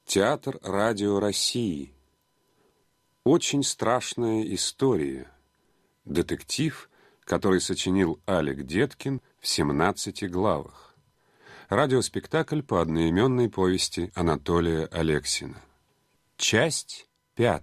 Театр радио России. Очень страшная история. Детектив, который сочинил Алик Деткин в 17 главах. Радиоспектакль по одноименной повести Анатолия Алексина. Часть 5.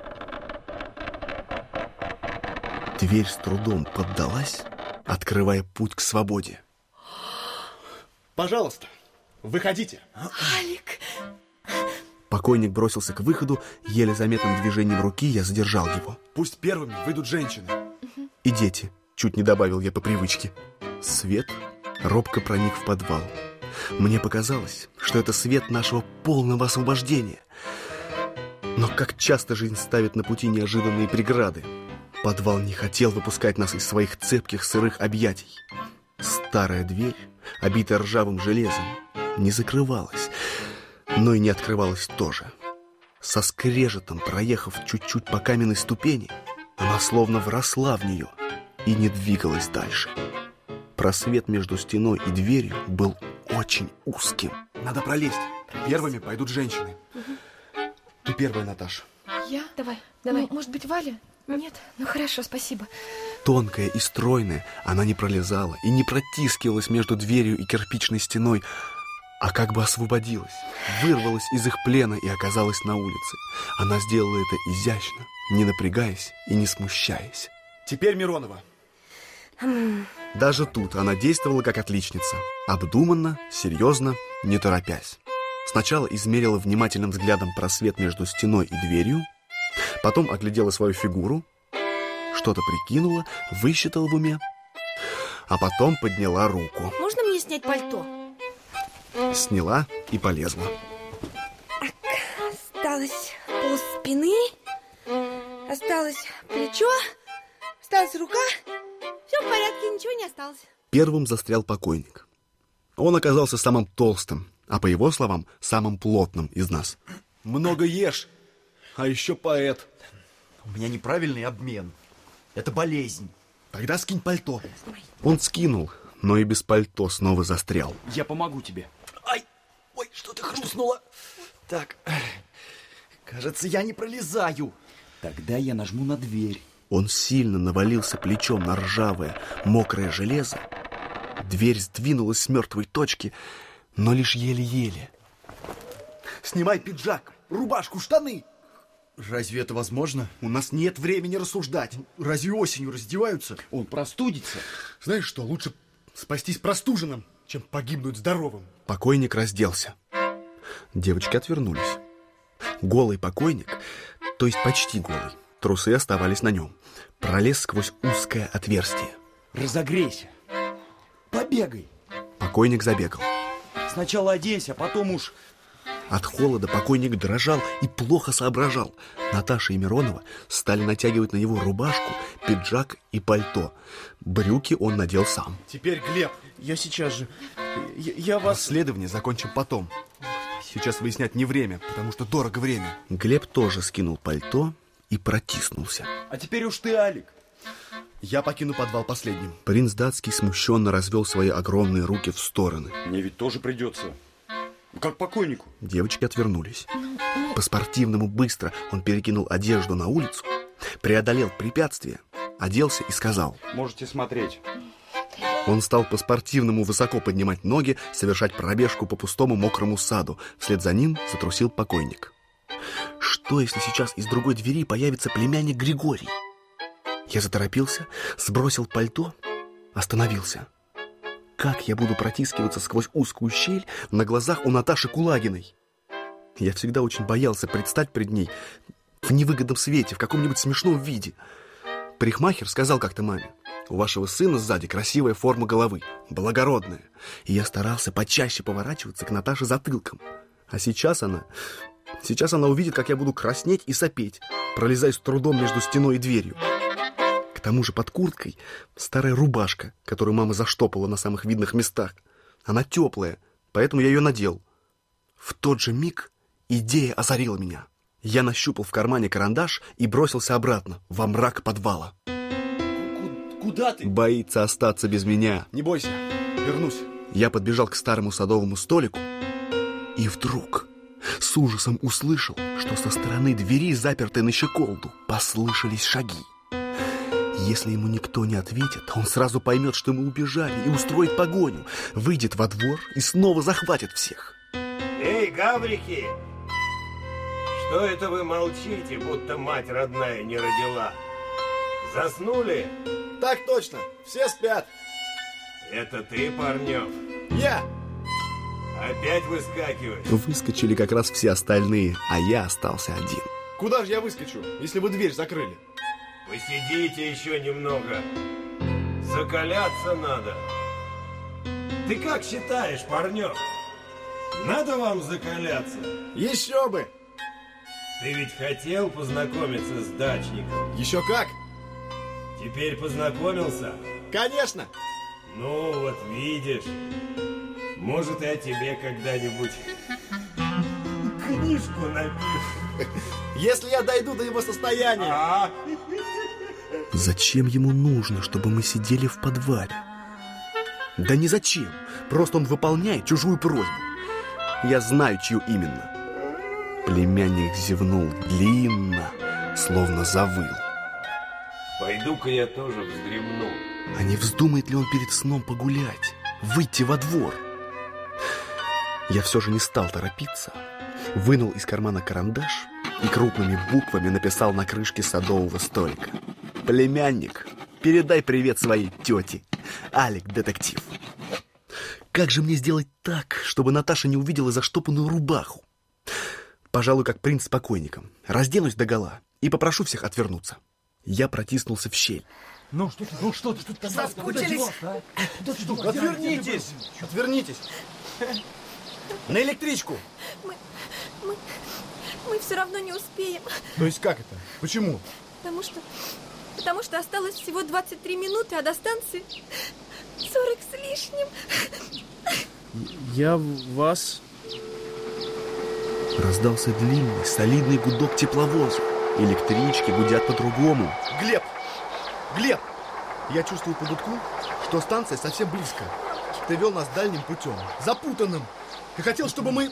Дверь с трудом поддалась, открывая путь к свободе. Пожалуйста, выходите. Алик! Покойник бросился к выходу, еле заметным движением руки я задержал его. Пусть первыми выйдут женщины. И дети, чуть не добавил я по привычке. Свет робко проник в подвал. Мне показалось, что это свет нашего полного освобождения. Но как часто жизнь ставит на пути неожиданные преграды. Подвал не хотел выпускать нас из своих цепких сырых объятий. Старая дверь, обитая ржавым железом, не закрывалась, но и не открывалась тоже. Со скрежетом, проехав чуть-чуть по каменной ступени, она словно вросла в нее и не двигалась дальше. Просвет между стеной и дверью был очень узким. Надо пролезть. Первыми пойдут женщины. Ты первая, Наташа. Я? Давай. Ну, может быть, Валя? Нет? Ну, хорошо, спасибо. Тонкая и стройная, она не пролезала и не протискивалась между дверью и кирпичной стеной, а как бы освободилась, вырвалась из их плена и оказалась на улице. Она сделала это изящно, не напрягаясь и не смущаясь. Теперь Миронова. Даже тут она действовала как отличница. Обдуманно, серьезно, не торопясь. Сначала измерила внимательным взглядом просвет между стеной и дверью, потом оглядела свою фигуру, что-то прикинула, высчитала в уме, а потом подняла руку. Можно мне снять пальто? Сняла и полезла. Осталось полспины, осталось плечо, осталась рука. Все в порядке, ничего не осталось. Первым застрял покойник. Он оказался самым толстым, а по его словам, самым плотным из нас. Много ешь, а еще поэт. У меня неправильный обмен. Это болезнь. Тогда скинь пальто. Он скинул, но и без пальто снова застрял. Я помогу тебе. Ай! Ой, что-то хрустнуло. Так, кажется, я не пролезаю. Тогда я нажму на дверь. Он сильно навалился плечом на ржавое, мокрое железо. Дверь сдвинулась с мертвой точки, но лишь еле-еле. Снимай пиджак, рубашку, штаны. Разве это возможно? У нас нет времени рассуждать. Разве осенью раздеваются? Он простудится. Знаешь что, лучше спастись простуженным, чем погибнуть здоровым. Покойник разделся. Девочки отвернулись. Голый покойник, то есть почти голый, трусы оставались на нем, пролез сквозь узкое отверстие. Разогрейся. Побегай. Покойник забегал. Сначала оденься, а потом уж... От холода покойник дрожал и плохо соображал. Наташа и Миронова стали натягивать на него рубашку, пиджак и пальто. Брюки он надел сам. Теперь Глеб. Я сейчас же... Я вас... Расследование закончим потом. Сейчас выяснять не время, потому что дорого время. Глеб тоже скинул пальто и протиснулся. А теперь уж ты, Алик. Я покину подвал последним. Принц датский смущенно развел свои огромные руки в стороны. Мне ведь тоже придется. Как покойнику. Девочки отвернулись. По-спортивному быстро он перекинул одежду на улицу, преодолел препятствие, оделся и сказал: Можете смотреть. Он стал по-спортивному высоко поднимать ноги, совершать пробежку по пустому мокрому саду. Вслед за ним затрусил покойник. Что, если сейчас из другой двери появится племянник Григорий? Я заторопился, сбросил пальто, остановился. Как я буду протискиваться сквозь узкую щель на глазах у Наташи Кулагиной? Я всегда очень боялся предстать пред ней в невыгодном свете, в каком-нибудь смешном виде. Парикмахер сказал как-то маме: у вашего сына сзади красивая форма головы, благородная. И я старался почаще поворачиваться к Наташе затылком. А сейчас она увидит, как я буду краснеть и сопеть, пролезая с трудом между стеной и дверью. К тому же под курткой старая рубашка, которую мама заштопала на самых видных местах. Она теплая, поэтому я ее надел. В тот же миг идея озарила меня. Я нащупал в кармане карандаш и бросился обратно, во мрак подвала. Куда ты? Боится остаться без меня. Не бойся, вернусь. Я подбежал к старому садовому столику, и вдруг С ужасом услышал, что со стороны двери, запертой на щеколду, послышались шаги. Если ему никто не ответит, он сразу поймет, что мы убежали, и устроит погоню, выйдет во двор и снова захватит всех. Эй, гаврики! Что это вы молчите, будто мать родная не родила? Заснули? Так точно, все спят. Это ты, Парнев? Я! Опять выскакиваешь? Выскочили как раз все остальные, а я остался один. Куда же я выскочу, если вы дверь закрыли? Посидите еще немного. Закаляться надо. Ты как считаешь, Парнев? Надо вам закаляться? Еще бы! Ты ведь хотел познакомиться с дачником? Еще как! Теперь познакомился? Конечно! Ну, вот видишь. Может, я тебе когда-нибудь книжку напишу. Если я дойду до его состояния. Зачем ему нужно, чтобы мы сидели в подвале? Да не зачем. Просто он выполняет чужую просьбу. Я знаю, чью именно. Племянник зевнул длинно, словно завыл. Пойду-ка я тоже вздремну. А не вздумает ли он перед сном погулять, выйти во двор? Я все же не стал торопиться. Вынул из кармана карандаш и крупными буквами написал на крышке садового столика: «Племянник, передай привет своей тете. Алик, детектив». Как же мне сделать так, чтобы Наташа не увидела заштопанную рубаху? Пожалуй, как принц с покойником. Разденусь догола и попрошу всех отвернуться. Я протиснулся в щель. Ну что ты тут? Соскучились? Отвернитесь! Отвернитесь! На электричку! Мы все равно не успеем. То есть как это? Почему? Потому что осталось всего 23 минуты, а до станции 40 с лишним. Я вас... Раздался длинный, солидный гудок тепловоза. Электрички гудят по-другому. Глеб! Глеб! Я чувствую по гудку, что станция совсем близко. Ты вел нас дальним путем, запутанным. Ты хотел, чтобы мы...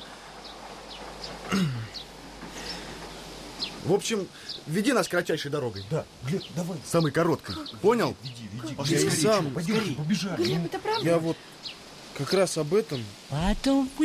В общем, веди нас кратчайшей дорогой. Да, Глеб, давай. Самой короткой. Понял? Веди. Я и сам... Пойдем, побежали. Глеб, это правда? Я вот как раз об этом... Потом